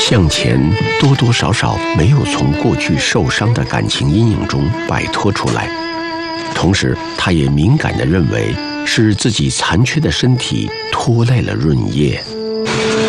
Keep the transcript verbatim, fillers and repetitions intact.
向前多多少少没有从过去受伤的感情阴影中摆脱出来，同时他也敏感地认为是自己残缺的身体拖累了润叶。